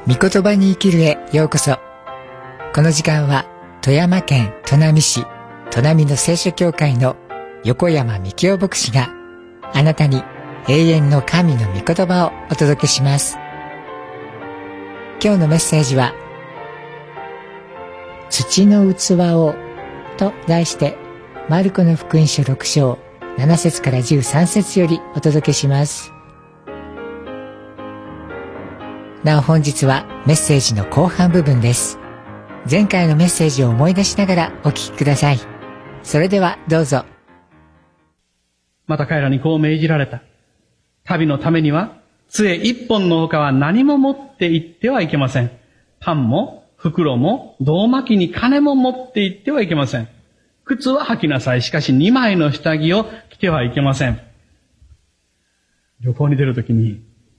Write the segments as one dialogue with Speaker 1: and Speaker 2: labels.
Speaker 1: 御言葉に生きるへようこそ。この時間は富山県砺波市砺波の聖書教会の横山幹夫牧師があなたに永遠の神の御言葉をお届けします。今日のメッセージは土の器をと題してマルコの福音書6章7節から13節よりお届けします。なお本日はメッセージの後半部分です。前回のメッセージを思い出しながらお聞きください。それではどうぞ。
Speaker 2: また彼らにこう命じられた。旅のためには杖一本のほかは何も持って行ってはいけません。パンも袋も胴巻きに金も持って行ってはいけません。靴は履きなさい。しかし2枚の下着を着てはいけません。旅行に出るときに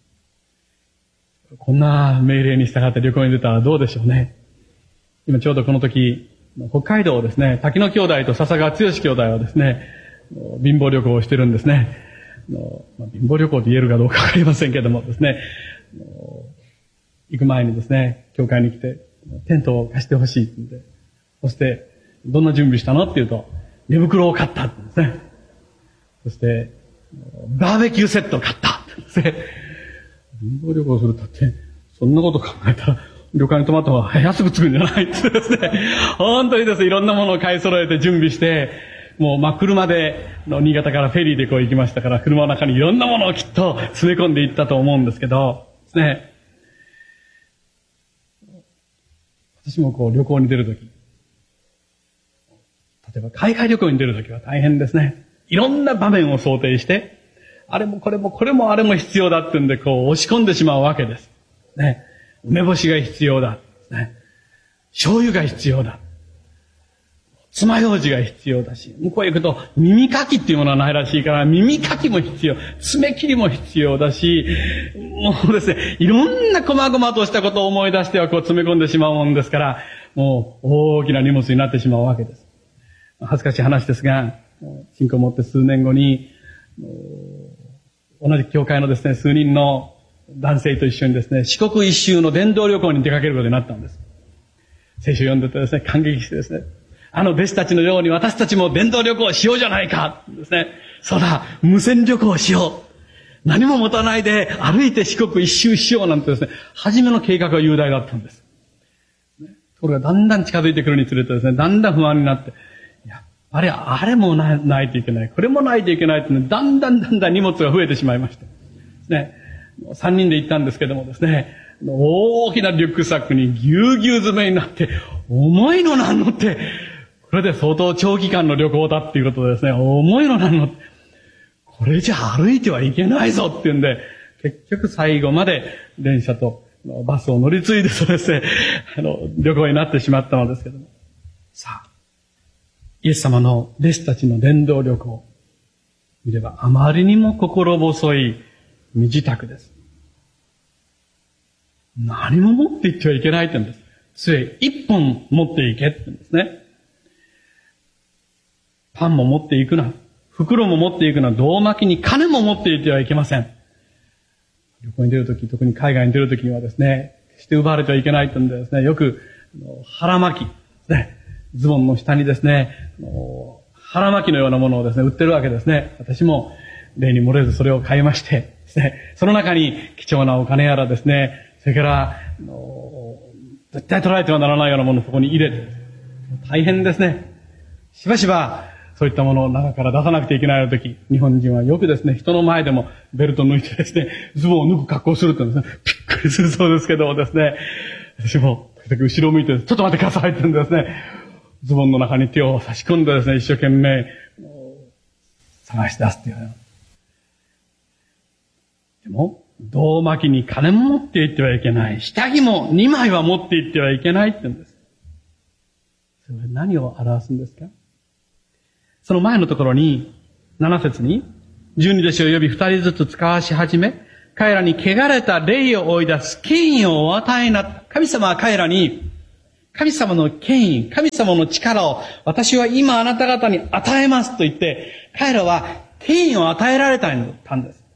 Speaker 2: こんな命令に従って旅行に出たらどうでしょうね。今ちょうどこの時、北海道をですね、滝野兄弟と笹川剛兄弟はですね、貧乏旅行をしてるんですね。貧乏旅行と言えるかどうかわかりませんけどもですね、行く前にですね、教会に来て、テントを貸してほしいって言って、そして、どんな準備したのって言うと、寝袋を買ったってですね。そして、バーベキューセットを買ったってですね。貧乏旅行するとって、そんなこと考えたら、旅館に泊まった方が安くつくんじゃないってですね。本当にですね、いろんなものを買い揃えて準備して、もう車で、新潟からフェリーでこう行きましたから、車の中にいろんなものをきっと詰め込んでいったと思うんですけど、ですね。私もこう旅行に出るとき、例えば海外旅行に出るときは大変ですね。いろんな場面を想定して、あれもこれもこれもあれも必要だってんで、こう押し込んでしまうわけです。ね。梅干しが必要だ。ね。醤油が必要だ。爪楊枝が必要だし、向こうへ行くと耳かきっていうものはないらしいから、耳かきも必要、爪切りも必要だし、もうですね、いろんな細々としたことを思い出してはこう詰め込んでしまうもんですから、もう大きな荷物になってしまうわけです。恥ずかしい話ですが、信仰を持って数年後に、同じ教会のですね、数人の男性と一緒にですね、四国一周の伝道旅行に出かけることになったんです。聖書を読んでてですね、感激してですね、あの弟子たちのように私たちも伝道旅行をしようじゃないかですね。そうだ、無線旅行をしよう。何も持たないで歩いて四国一周しようなんてですね、初めの計画は雄大だったんです。ところがだんだん近づいてくるにつれてですね、だんだん不安になって、あれもないといけない。これもないといけないってね、だんだん荷物が増えてしまいまして。ね、3人で行ったんですけどもですね、大きなリュックサックにぎゅうぎゅう詰めになって、重いのなんのって、これで相当長期間の旅行だっていうことでですね、重いのなんのって、これじゃ歩いてはいけないぞっていうんで、結局最後まで電車とバスを乗り継いでそうですね、旅行になってしまったのですけども。さあ、イエス様の弟子たちの伝道旅行を見ればあまりにも心細い身支度です。何も持って行ってはいけないって言うんです。杖一本持って行けって言うんですね。パンも持って行くな。袋も持って行くな。胴巻きに金も持って行ってはいけません。旅行に出るとき、特に海外に出るときにはですね、決して奪われてはいけないって言うんでですね、よく腹巻きですね、ズボンの下にですね、腹巻きのようなものをですね、売ってるわけですね。私も例に漏れずそれを買いましてですね、その中に貴重なお金やらですね、それから絶対取られてはならないようなものをそこに入れて、大変ですね。しばしばそういったものを中から出さなくてはいけないとき、日本人はよくですね、人の前でもベルトを抜いてですね、ズボンを脱く格好をするとですね、びっくりするそうですけどもですね、私も時々後ろを向いて、ちょっと待ってくださいって言うんですね、ズボンの中に手を差し込んでですね、一生懸命探し出すっていう。でも、胴巻きに金も持って行ってはいけない。下着も2枚は持って行ってはいけないって言うんです。それは何を表すんですか？その前のところに、7節に、12弟子を呼び2人ずつ使わし始め、彼らに汚れた霊を追い出す権威をお与えになった。神様は彼らに、神様の権威、神様の力を私は今あなた方に与えますと言って、彼らは権威を与えられたんです。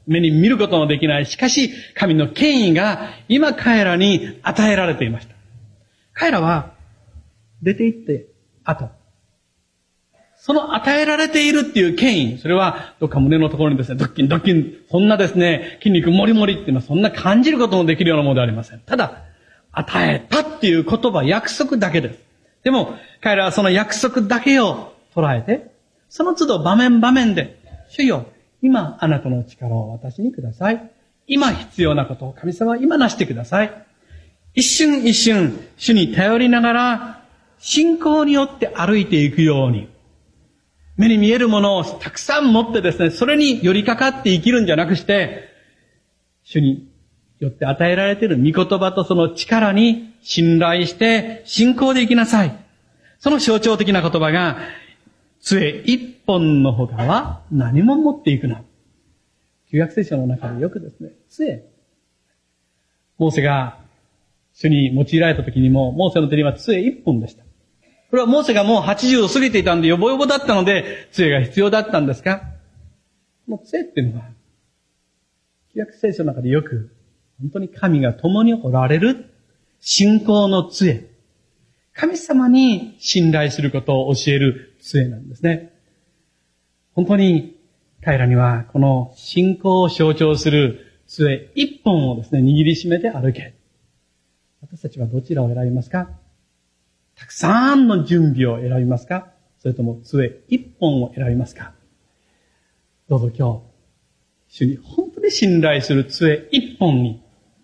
Speaker 2: 目に見ることのできない。しかし、神の権威が今彼らに与えられていました。彼らは出て行って後、その与えられているっていう権威、それはどっか胸のところにですね、ドッキンドッキン、そんなですね、筋肉もりもりっていうのはそんな感じることもできるようなものではありません。ただ、与えたっていう言葉、約束だけです。でも、彼らはその約束だけを捉えて、その都度場面場面で、主よ、今あなたの力を私にください。今必要なことを神様は今なしてください。一瞬一瞬、主に頼りながら、信仰によって歩いていくように、目に見えるものをたくさん持ってですね、それに寄りかかって生きるんじゃなくして、主によって与えられている御言葉とその力に信頼して信仰で生きなさい。その象徴的な言葉が、杖一本の他は何も持っていくな。旧約聖書の中でよくですね、杖。モーセが主に用いられた時にも、モーセの手には杖一本でした。これはモーセがもう80を過ぎていたんで、ヨボヨボだったので、杖が必要だったんですか？もう杖っていうのは、旧約聖書の中でよく、本当に神が共におられる信仰の杖。神様に信頼することを教える杖なんですね。本当に彼らにはこの信仰を象徴する杖一本をですね、握りしめて歩け。私たちはどちらを選びますか？たくさんの準備を選びますか？それとも杖一本を選びますか？どうぞ今日、主に本当に信頼する杖一本に、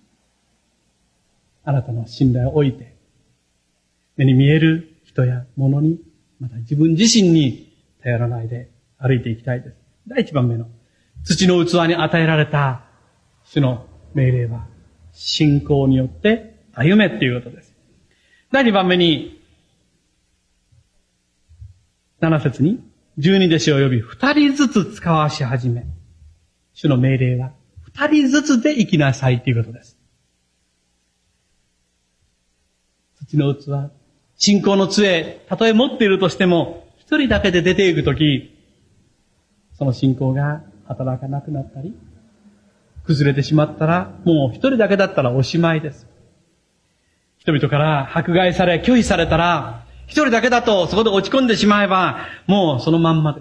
Speaker 2: あなたの信頼を置いて、目に見える人や物に、また自分自身に頼らないで歩いていきたいです。第一番目の、土の器に与えられた主の命令は、信仰によって歩めっていうことです。第二番目に、7節に、12弟子を呼び、2人ずつ使わし始め、主の命令は、2人ずつで生きなさいということです。土の器、信仰の杖、たとえ持っているとしても、一人だけで出ていくとき、その信仰が働かなくなったり、崩れてしまったら、もう一人だけだったらおしまいです。人々から迫害され、拒否されたら、一人だけだとそこで落ち込んでしまえば、もうそのまんまです。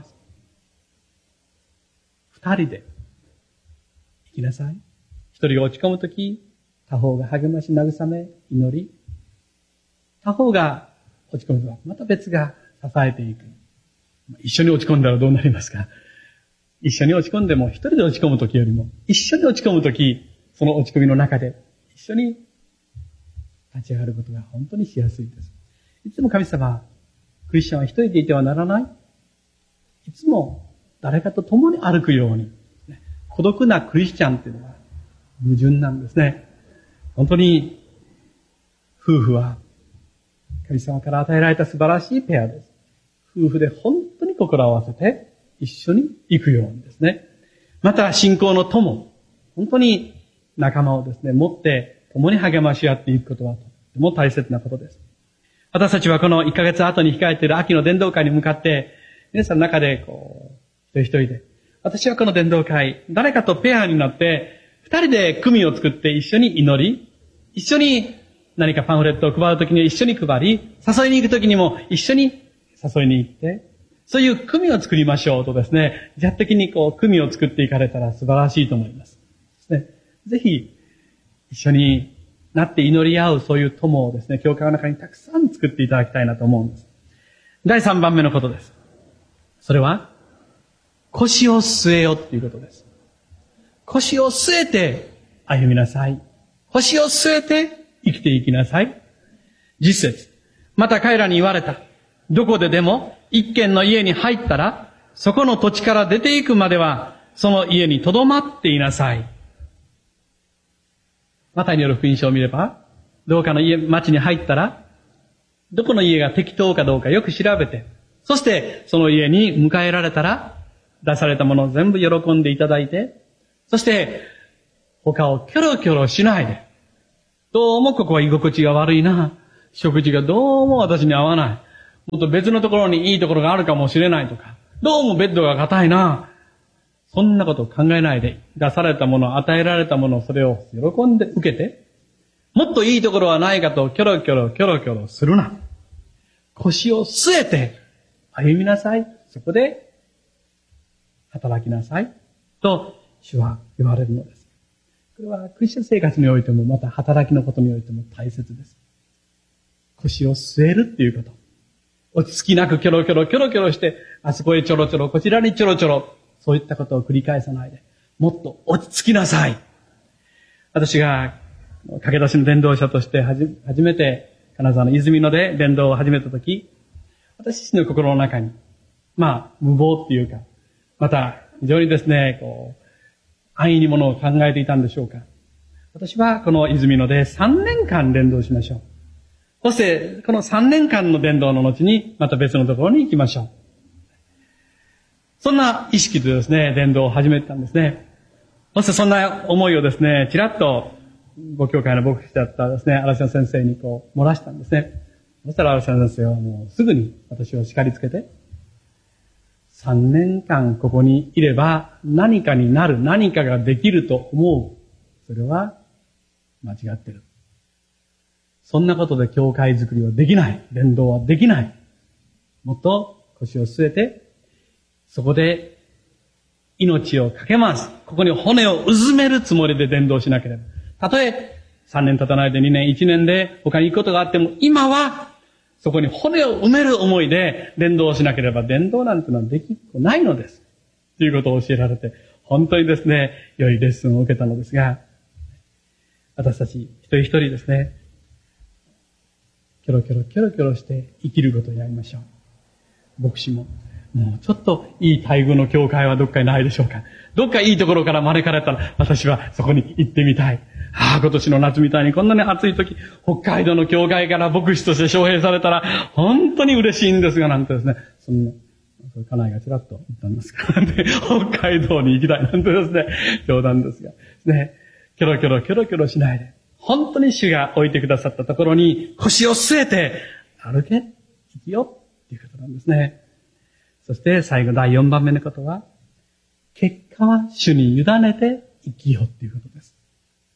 Speaker 2: 二人で生きなさい。一人が落ち込むとき、他方が励まし慰め、祈り、他方が落ち込むとまた別が支えていく。一緒に落ち込んだらどうなりますか？一緒に落ち込んでも一人で落ち込むときよりも、一緒に落ち込むとき、その落ち込みの中で一緒に立ち上がることが本当にしやすいです。いつも神様は、クリスチャンは一人でいてはならない。いつも誰かと共に歩くように、孤独なクリスチャンっていうのは矛盾なんですね。本当に夫婦は神様から与えられた素晴らしいペアです。夫婦で本当に心を合わせて一緒に行くようにですね。また信仰の友、本当に仲間をですね、持って共に励まし合っていくことはとても大切なことです。私たちはこの1ヶ月後に控えている秋の伝道会に向かって、皆さんの中で一人一人で、私はこの伝道会、誰かとペアになって、二人で組を作って一緒に祈り、一緒に何かパンフレットを配るときには一緒に配り、誘いに行くときにも一緒に誘いに行って、そういう組を作りましょうとですね、自発的に組を作っていかれたら素晴らしいと思います。ですね、ぜひ一緒になって祈り合うそういう友をですね、教会の中にたくさん作っていただきたいなと思うんです。第3番目のことです。それは、腰を据えよっていうことです。腰を据えて歩みなさい。腰を据えて生きていきなさい。実節。また彼らに言われた。どこででも一軒の家に入ったら、そこの土地から出ていくまでは、その家に留まっていなさい。マタイによる福音書を見れば、どうかの町に入ったら、どこの家が適当かどうかよく調べて、そしてその家に迎えられたら、出されたものを全部喜んでいただいて、そして他をキョロキョロしないで、どうもここは居心地が悪いな、食事がどうも私に合わない、もっと別のところにいいところがあるかもしれないとか、どうもベッドが硬いな、 そんなことを考えないで、出されたもの、与えられたもの、それを喜んで受けて、もっといいところはないかとキョロキョロキョロキョロするな。腰を据えて歩みなさい。そこで働きなさい。と主は言われるのです。これはクリスチャン生活においても、また働きのことにおいても大切です。腰を据えるっていうこと。落ち着きなくキョロキョロキョロキョロして、あそこへちょろちょろ、こちらにちょろちょろ、そういったことを繰り返さないで、もっと落ち着きなさい。私が駆け出しの伝道者として初めて金沢の泉野で伝道を始めたとき、私自身の心の中に、無謀っていうか、また非常にですね、安易にものを考えていたんでしょうか。私はこの泉野で3年間伝道しましょう。そして、この3年間の伝道の後に、また別のところに行きましょう。そんな意識でですね、伝道を始めてたんですね。そしてそんな思いをですね、ちらっと、ご教会の牧師だったですね、嵐野先生に漏らしたんですね。そしたら嵐野先生はもうすぐに私を叱りつけて、3年間ここにいれば何かになる、何かができると思う。それは間違ってる。そんなことで教会づくりはできない。伝道はできない。もっと腰を据えて、そこで命をかけます。ここに骨をうずめるつもりで伝道しなければ。たとえ3年経たないで2年、1年で他に行くことがあっても、今はそこに骨を埋める思いで伝道しなければ、伝道なんてのはできっこないのです。ということを教えられて、本当にですね、良いレッスンを受けたのですが、私たち一人一人ですね、キョロキョロキョロキョロして生きることをやりましょう。牧師も、もうちょっといい待遇の教会はどっかにないでしょうか。どっかいいところから招かれたら、私はそこに行ってみたい。今年の夏みたいにこんなに暑い時、北海道の教会から牧師として招聘されたら、本当に嬉しいんですが、なんてですね、そんな、家内がちらっと言ったんですが、で、北海道に行きたいなんてですね、冗談ですが、ね、キョロキョロキョロキョロしないで、本当に主が置いてくださったところに腰を据えて、歩け、生きよ、っていうことなんですね。そして最後第4番目のことは、結果は主に委ねて生きようっていうことです。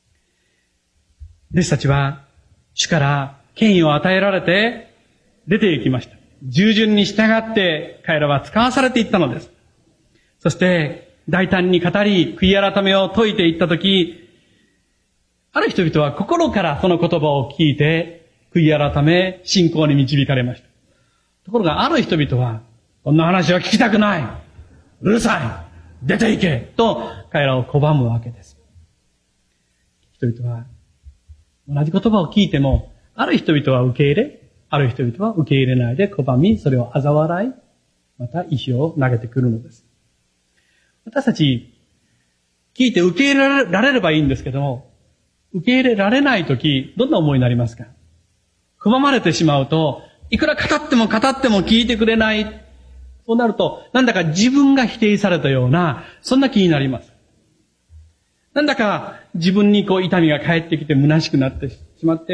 Speaker 2: 弟子たちは主から権威を与えられて出て行きました。従順に従って彼らは使わされていったのです。そして大胆に語り悔い改めを説いていったとき、ある人々は心からその言葉を聞いて悔い改め信仰に導かれました。ところがある人々はこんな話は聞きたくない。うるさい。出て行け。と彼らを拒むわけです。人々は同じ言葉を聞いても、ある人々は受け入れ、ある人々は受け入れないで拒み、それを嘲笑い、また意志を投げてくるのです。私たち、聞いて受け入れられればいいんですけども、受け入れられないとき、どんな思いになりますか？拒まれてしまうと、いくら語っても聞いてくれない。そうなると、なんだか自分が否定されたような、そんな気になります。なんだか自分に痛みが返ってきて虚しくなってしまって、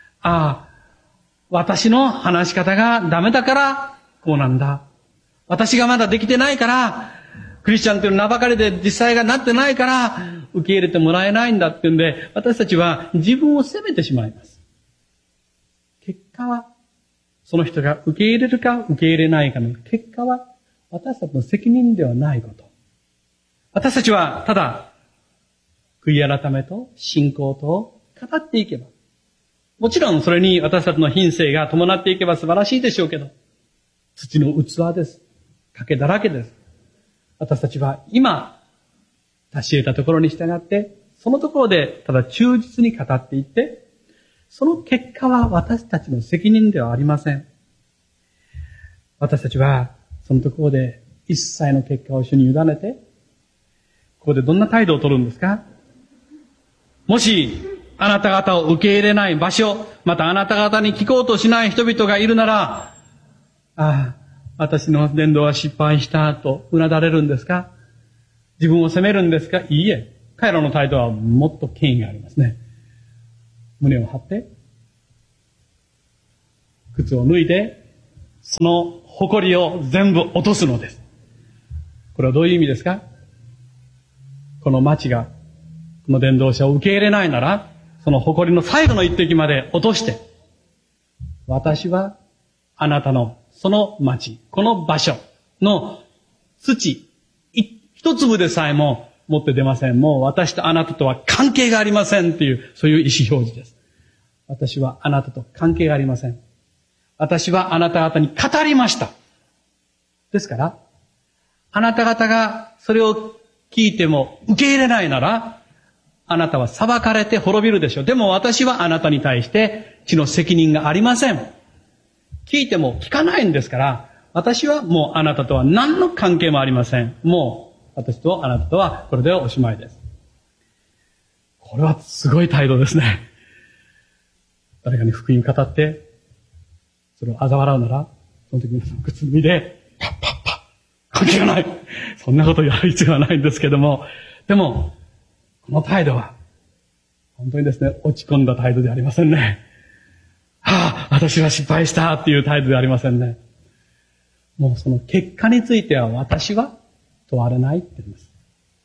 Speaker 2: 私の話し方がダメだからこうなんだ。私がまだできてないから、クリスチャンという名ばかりで実際がなってないから受け入れてもらえないんだっていうんで、私たちは自分を責めてしまいます。結果は、その人が受け入れるか受け入れないかの結果は私たちの責任ではないこと。私たちはただ悔い改めと信仰と語っていけば、もちろんそれに私たちの品性が伴っていけば素晴らしいでしょうけど、土の器です。賭けだらけです。私たちは今達し得たところに従って、そのところでただ忠実に語っていって、その結果は私たちの責任ではありません。私たちはそのところで一切の結果を主に委ねて、ここでどんな態度を取るんですか？もしあなた方を受け入れない場所、またあなた方に聞こうとしない人々がいるなら、私の伝道は失敗したとうなだれるんですか？自分を責めるんですか？いいえ。彼らの態度はもっと権威がありますね。胸を張って、靴を脱いで、その誇りを全部落とすのです。これはどういう意味ですか？ この町が、この伝道者を受け入れないなら、その誇りの最後の一滴まで落として、私はあなたのその町、この場所の土、一粒でさえも持って出ません。もう私とあなたとは関係がありませんっていう、そういう意思表示です。私はあなたと関係がありません。私はあなた方に語りました。ですから、あなた方がそれを聞いても受け入れないなら、あなたは裁かれて滅びるでしょう。でも私はあなたに対して血の責任がありません。聞いても聞かないんですから、私はもうあなたとは何の関係もありません。もう私とあなたとはこれではおしまいです。これはすごい態度ですね。誰かに福音語って、それを嘲笑うなら、その時に靴脱いで、パッパッパッ、関係がない。そんなことをやる必要はないんですけども、でも、この態度は、本当にですね、落ち込んだ態度ではありませんね。はあ、私は失敗したっていう態度ではありませんね。もうその結果については私は問われないって言うんです。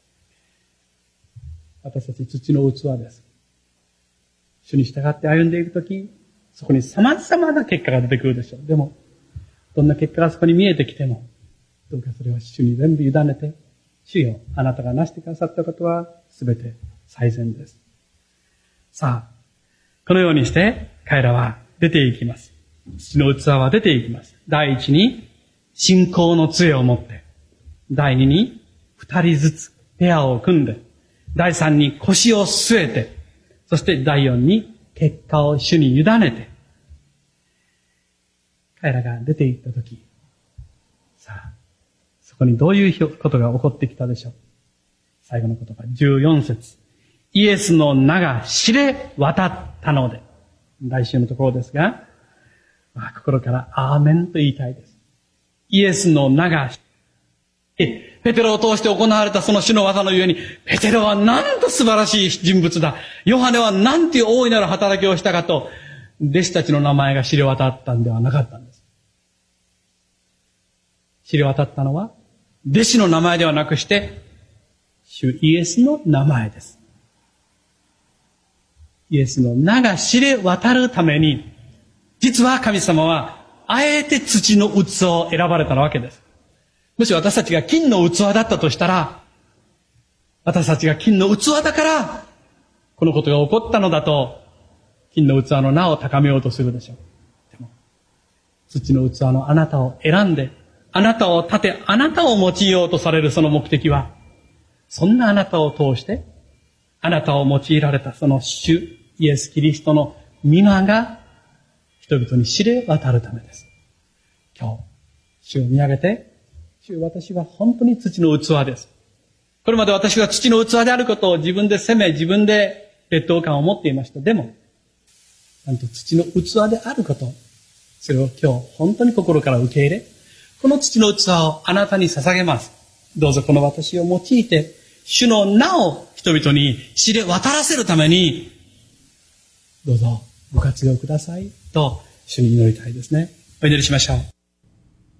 Speaker 2: 私たち土の器です。主に従って歩んでいくとき、そこに様々な結果が出てくるでしょう。でも、どんな結果がそこに見えてきても、どうかそれは主に全部委ねて、主よ、あなたがなしてくださったことは全て最善です。さあ、このようにして彼らは出ていきます。土の器は出ていきます。第一に、信仰の杖を持って、第二に、二人ずつペアを組んで、第三に腰を据えて、そして第四に結果を主に委ねて、彼らが出て行ったとき、さあ、そこにどういうことが起こってきたでしょう。最後の言葉、14節。イエスの名が知れ渡ったので、来週のところですが、心からアーメンと言いたいです。イエスの名が、ペテロを通して行われたその主の技のゆえに、ペテロはなんと素晴らしい人物だ。ヨハネはなんていう大いなる働きをしたかと、弟子たちの名前が知れ渡ったんではなかったんです。知れ渡ったのは、弟子の名前ではなくして、主イエスの名前です。イエスの名が知れ渡るために、実は神様は、あえて土の器を選ばれたわけです。もし私たちが金の器だったとしたら、私たちが金の器だから、このことが起こったのだと、金の器の名を高めようとするでしょう。でも、土の器のあなたを選んで、あなたを立て、あなたを用いようとされるその目的は、そんなあなたを通して、あなたを用いられたその主イエス・キリストの御名が人々に知れ渡るためです。今日、主を見上げて、主、私は本当に土の器です。これまで私は土の器であることを自分で責め、自分で劣等感を持っていました。でも、なんと土の器であること、それを今日本当に心から受け入れ、この土の器をあなたに捧げます。どうぞこの私を用いて、主の名を人々に知れ渡らせるために、どうぞご活用くださいと主に祈りたいですね。お祈りしましょう。